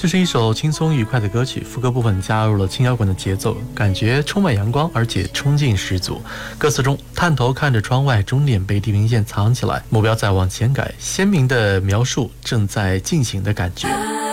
这是一首轻松愉快的歌曲，副歌部分加入了轻摇滚的节奏，感觉充满阳光，而且冲劲十足。歌词中，探头看着窗外，终点被地平线藏起来，目标在往前改，鲜明的描述正在进行的感觉。